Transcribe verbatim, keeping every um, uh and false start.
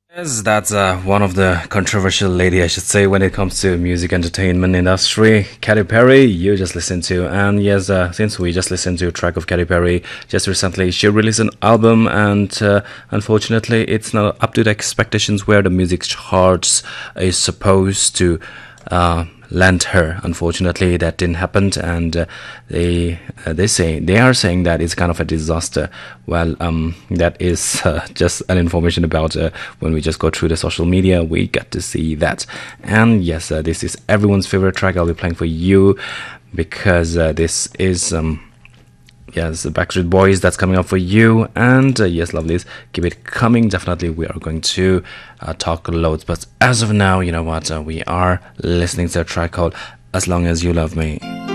Yes, that's uh, one of the controversial lady, I should say, when it comes to music entertainment industry. Katy Perry, you just listened to, and yes, uh, since we just listened to a track of Katy Perry just recently, she released an album, and uh, unfortunately, it's not up to the expectations where the music charts is supposed to. Uh, lent her. Unfortunately, that didn't happen, and uh, they uh, they say they are saying that it's kind of a disaster. Well, um, that is uh, just an information about uh, when we just go through the social media, we get to see that. And yes, uh, this is everyone's favorite track I'll be playing for you because uh, this is um yes, the Backstreet Boys, that's coming up for you. And uh, yes, lovelies, keep it coming. Definitely, we are going to uh, talk loads. But as of now, you know what? Uh, we are listening to a track called As Long As You Love Me.